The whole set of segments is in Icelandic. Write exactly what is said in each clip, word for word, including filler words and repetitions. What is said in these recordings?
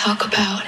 talk about.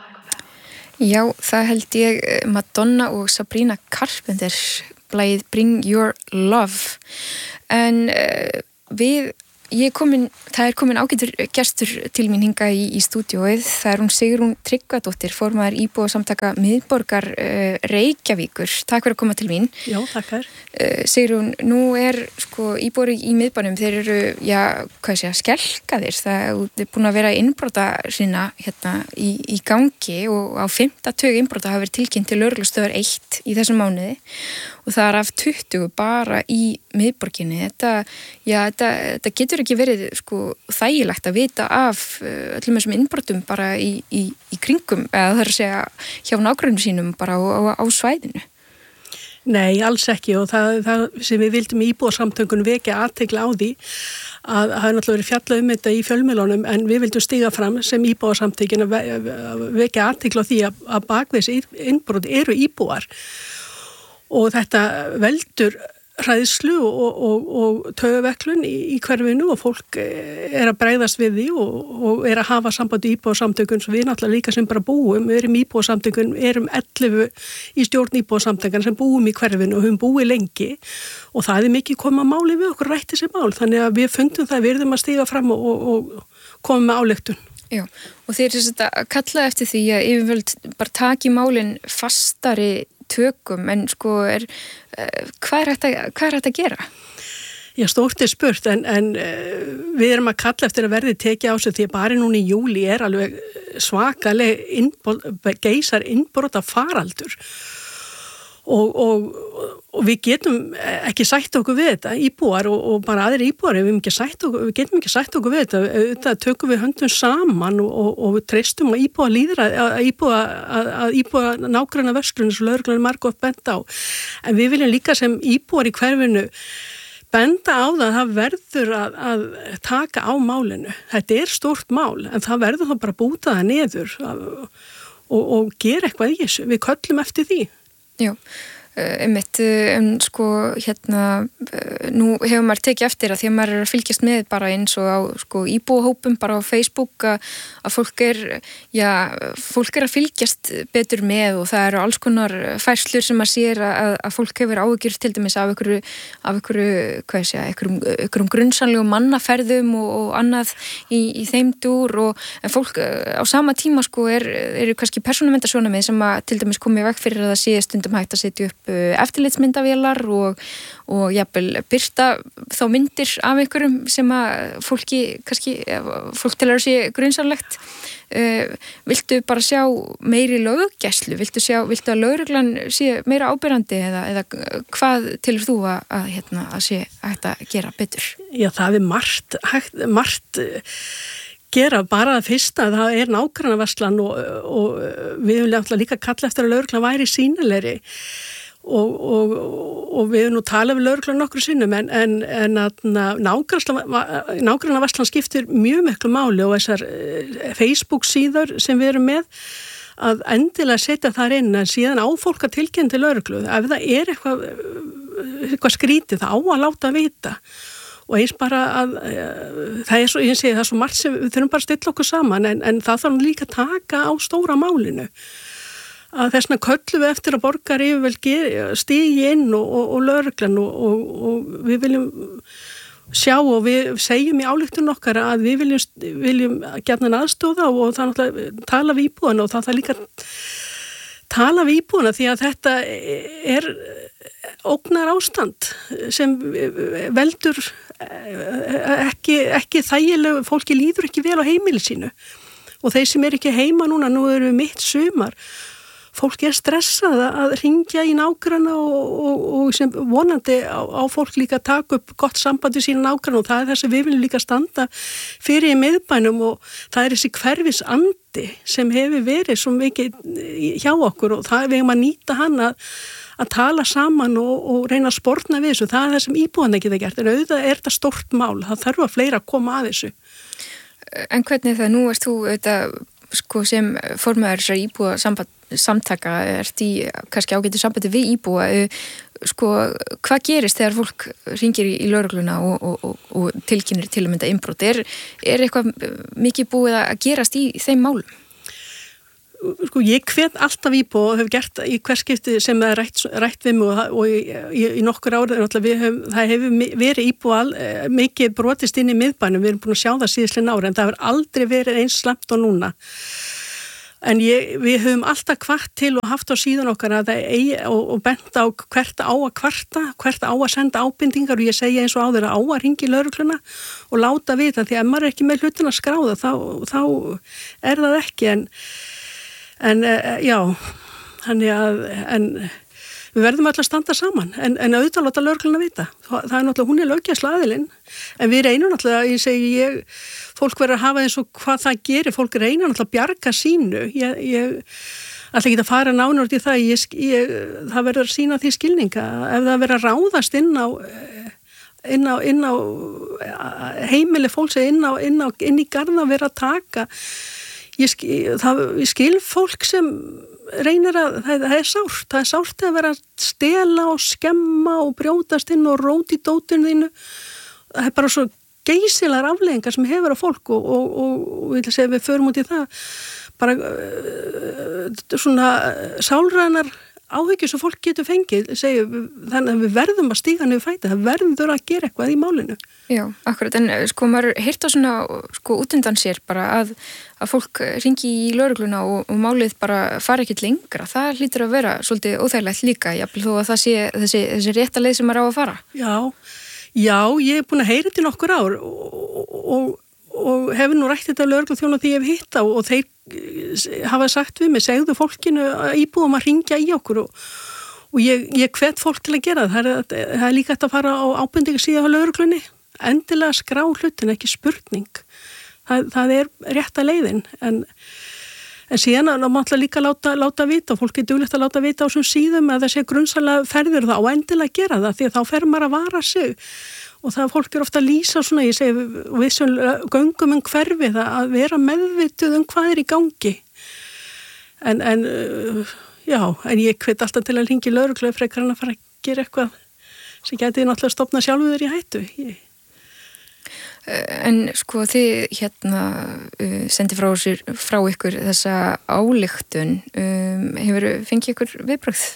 Já, það held ég Madonna og Sabrina Carpenter lagið Bring Your Love. En uh, við, ég komin, það er komin ágætur gestur til mín hinga í, í stúdíóið. Það er hún Sigrún Tryggvadóttir, formaður íbúasamtaka miðborgar uh, Reykjavíkur. Takk fyrir að koma til mín. Já, takkar. Uh, Sigrún, nú er sko íbúar í miðbænum, þeir eru, já, hvað sé ég, skelkaðir. Það er búin að vera innbrota sinna hérna í, í gangi og á fimmta tug innbrota hafa verið tilkynnt til lögreglustöðvar eitt í þessum mánuði. Og það er af tuttugu bara í miðborginni. Þetta, já, þetta, þetta getur ekki verið sko, þægilegt að vita af öllum þessum innbrotum bara í, í, í kringum, eða það er að segja hjá nágrönnum sínum bara á, á, á svæðinu. Nei, alls ekki og það, það sem við vildum í íbúasamtökunum vekja athygli á því að það hefur náttúrulega verið fjallað um þetta í fjölmiðlunum en við vildum stiga fram sem íbúasamtökin að vekja athygli á því að, að bakveðs innbrot eru íbúar. Og þetta veldur hræðslu og, og, og taugaveklun í, í hverfinu og fólk er að bregðast við því og, og er að hafa samband í íbúasamtökun sem við náttúrulega líka sem bara búum, við erum íbúasamtökun, erum ellefu í stjórn íbúasamtökun sem búum í hverfinu og höfum búið lengi og það er mikið koma máli við okkur rætt þessi mál þannig að við fundum það, við erum að stiga fram og, og, og koma með ályktun. Já, og þeir eru þetta að kalla eftir því að yfirvöld bara taki málin fastari tökum, en sko er, uh, hvað er þetta, hvað er þetta að gera? Já, stórt er spurt, en, en uh, við erum að kalla eftir að verði tekið á sig því að bara núna í júli er alveg svakaleg innbol, geisar innbrota faraldur og, og, og við getum ekki sætt okkur við þetta, íbúar og, og bara aðrir íbúar, við, okkur, við getum ekki sætt okkur við þetta, þetta tökum við höndum saman og, og, og við treystum að íbúa líðra, að íbúa, að, að íbúa nágranna verslunum sem lögreglan er margótt benda á, en við viljum líka sem íbúar í hverfinu benda á það að það verður að, að taka á málinu, þetta er stórt mál, en það verður þá bara búta það niður og, og gera eitthvað í þessu, við köllum eftir því. Já, einmitt, en sko hérna, nú hefur maður tekið eftir að því að maður er að fylgjast með bara eins og á sko íbúahópum bara á Facebook að, að fólk er, já, fólk er að fylgjast betur með og það eru alls konar færslur sem maður sér að, að fólk hefur áhyggjur til dæmis af einhverju, af einhverju, hvað ég segja, einhverjum, einhverjum grunnsamlegum mannaferðum og, og annað í, í þeim dúr og en fólk á sama tíma sko er, eru kannski persónuverndarsjónarmið sem að til dæmis komið veg fyrir að það sé stundum hægt að setja upp eftirlitsmyndavélar og, og jafnvel birta þá myndir af einhverjum sem að fólki, kannski, fólk til að sé grunsamlegt. Uh, viltu bara sjá meiri löggæslu? Viltu sjá, viltu að lögreglan sé meira áberandi eða, eða hvað tilur þú að, að, hérna, að sé hægt að gera betur? Já, það er margt, hægt, margt gera bara það fyrsta, það er nágrannaverslan og, og við höfum alltaf líka kalla eftir að lögreglan væri sýnilegri og, og, og við höfum nú talað við lögreglan nokkru sinnum en, en, en að nágrannaverslan skiptir mjög miklu máli og þessar Facebook síður sem við erum með að endilega setja þar inn en síðan á fólk að tilkynna til lögreglu ef það er eitthvað, eitthvað skrítið það á að láta vita og eins bara að það er svo, ég segi það er svo margt sem við þurfum bara að stilla okkur saman en, en það þarf líka að taka á stóra málinu að þessna köllum við eftir að borgar yfirvöld stigi inn og, og, og lögreglan og, og, og við viljum sjá og við segjum í ályktun okkar að við viljum, viljum gjarnan aðstóða og það náttúrulega tala við íbúana og það þarf líka tala við íbúana því að þetta er ógnar ástand sem veldur ekki, ekki þægilegu, fólki líður ekki vel á heimili sínu og þeir sem er ekki heima núna, nú eru við mitt sumar fólk er stressað að ringja í nágranna og, og, og sem vonandi á, á fólk líka að taka upp gott sambandi sína nágranna og það er það sem við viljum líka standa fyrir í miðbænum og það er þessi hverfis andi sem hefur verið svo mikið hjá okkur og það við erum að nýta hann að, að tala saman og, og reyna að sportna við þessu, það er það sem íbúðan ekki það gert en auðvitað er þetta stórt mál, það þarf að fleira að koma að þessu. En hvernig það, nú erst þú auðvitað sko sem formaður þessar íbúa samband, samtaka ert í kannski ágæti sambandi við íbúa sko hvað gerist þegar fólk hringir í, í lögregluna og, og, og, og tilkynir til að mynda innbrot er, er eitthvað mikið búið að gerast í þeim málum? sko ég hvet alltaf íbúa og hef gert í hvers skipti sem það er rætt, rætt við mig og, og í, í, í nokkur árið við höfum, það hefur verið íbúa mikið brotist inn í miðbænum, við erum búin að sjá það síðastlega ári en það hefur aldrei verið eins slæmt og núna. En ég, við höfum alltaf kvart til og haft á síðan okkar að það eigi og, og bent á hvert á að kvarta, hvert á að senda ábendingar og ég segja eins og áður að á að ringi lögregluna og láta vita því að ef maður er ekki með hlutin að skráða þá, þá er það ekki en, en já, þannig að en, við verðum alltaf að standa saman en, en auðvitað láta lögregluna vita. Það er náttúrulega, hún er löggæsluaðilinn en við reynum náttúrulega, ég segi ég fólk verður að hafa eins og hvað það gerir, fólk reyna náttúrulega að bjarga sínu. Ég, ég ætla ekki að fara nánur út í það, ég, ég, það verður að sína því skilninga. Ef það verður að ráðast inn á, inn á, inn á heimili fólks eða inn, á, inn, á, inn í garða verður að taka, ég, það, ég skil fólk sem reynir að, það, það er sárt, það er sárt að vera að stela og skemma og brjótast inn og rót í dótinu þínu. Það er bara svo geysilegar afleiðingar sem hefur á fólk og, og, og, og ég vil segja við förum út í það bara uh, svona sálrænar áhyggjur sem fólk getur fengið segja, þannig að við verðum að stíga niður fæti, það verður að gera eitthvað í málinu. Já, akkurat, en sko maður heyrt á svona sko út undan sér bara að, að fólk ringi í lögregluna og, og málið bara fara ekkert lengra, það hlýtur að vera svolítið óþægilegt líka, jafnvel þó að það sé þessi, þessi rétta leið sem maður á að fara. Já, já, ég er búin að heyra þetta nokkur ár og, og, og hefur nú rætt þetta lögregluþjóna því ég hef hitt á og þeir hafa sagt við mig, segðu fólkinu íbúum að ringja í okkur og, og ég, ég hvet fólk til að gera það, það er, það er líka hægt að fara á ábendingu síðan á lögreglunni, endilega skrá hlutin, ekki spurning, það, það er rétta leiðin, en, en síðan að maður líka láta, láta vita og fólk er duglegt að láta vita á þessum síðum að það sé grunnsalega ferður það og endilega gera það því að þá fer maður að vara sig og það fólk er ofta að lýsa svona, ég segi við sem göngum um hverfið að vera meðvituð um hvað er í gangi en, en já, en ég hvet alltaf til að hringi lögreglu frekar en að fara að gera eitthvað sem gæti náttúrulega stofna sjálfu þér í hættu ég. En sko þið hérna sendi frá, sér, frá ykkur þessa álygtun um, hefur fengið ykkur viðbrögð?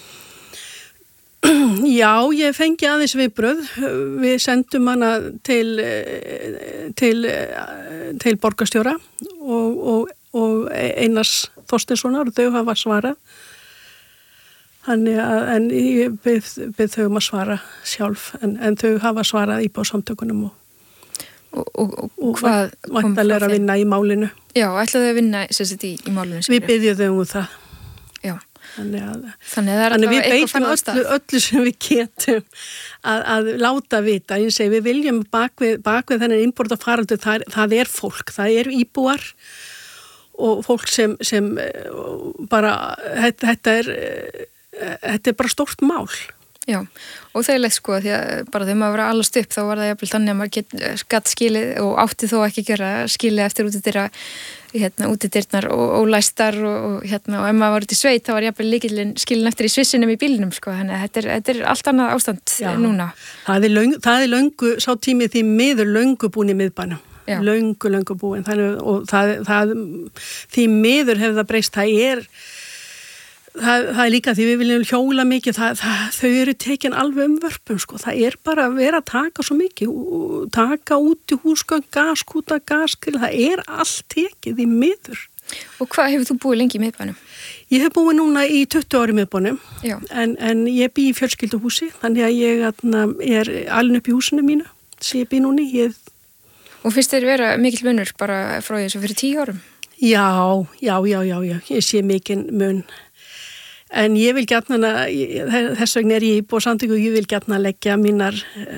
Já, ég fengi aðeins viðbröð. Við sendum hana til, til, til borgarstjóra og, og, og Einars Þorsteinssonar og þau hafa svarað. Þannig að, en ég byrð, byrð þau um að svara sjálf, en, en þau hafa svarað íbúðsamtökunum og, og, og, og hvað og væntanlega að vinna í málinu. Já, ætlaðu að vinna í, í málinu? Við byrjum þau um það. Já. Þannig að, þannig að þannig við beitum öllu, öllu sem við getum að, að láta vita. Ég segi, við viljum bakvið, bakvið þennan innborða faraldur, það, það er fólk, það eru íbúar og fólk sem, sem bara, þetta, þetta, er, þetta er bara stórt mál. Já, og það er leitt sko því að bara þegar maður var að alast upp þá var það jafnvel þannig að maður get, gatt skilið og átti þó ekki að gera skilið eftir útidyrra hérna útidyrnar og, og læstar og, og hérna og ef maður var út í sveit þá var jafnvel líkillinn skilin eftir í svissinum í bílnum sko, þannig að þetta er, þetta er allt annað ástand Já, núna. Það er, löng, það er löngu, sá tími því miður löngu búin í miðbænum, Já. löngu, löngu búin þannig, og það, það, því miður hefur það breyst, það er Það, það er líka því við viljum hjóla mikið, það, það, þau eru tekin alveg um vörpum, sko. Það er bara að vera að taka svo mikið, taka út í húsgögn, gaskúta, gaskrill, það er allt tekið í miður. Og hvað hefur þú búið lengi í miðbænum? Ég hef búið núna í tuttugu ári í miðbænum, en, en ég bý í fjölskylduhúsi, þannig að ég atna, er alin upp í húsinu mínu, sem ég bý núni. Ég... Og finnst þér vera mikill munur bara frá þessu fyrir tíu árum? Já, já, já, já, já, ég sé mikinn mun. En ég vil gjarnan að, þess vegna er ég í íbúðsamtökum og ég vil gjarnan að leggja mínar,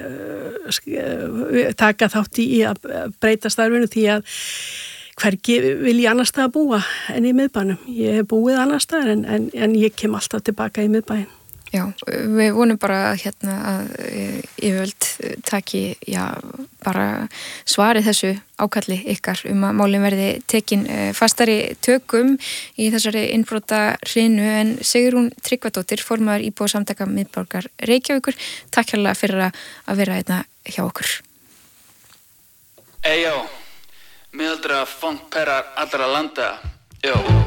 uh, taka þátt í að breyta starfinu því að hvergi vil ég annar stað að búa en í miðbænum. Ég hef búið annar stað en, en, en ég kem alltaf tilbaka í miðbæin. Já, við vonum bara hérna að yfirvöld taki, já, bara svari þessu ákalli ykkar um að málin verði tekin fastari tökum í þessari innbrota hrinu en Sigrún Tryggvadóttir, formaður íbúðasamtaka miðborgar Reykjavíkur, takk hérlega fyrir að vera hérna hjá okkur. Ejó, miðaldra fangperrar allra landa, jó.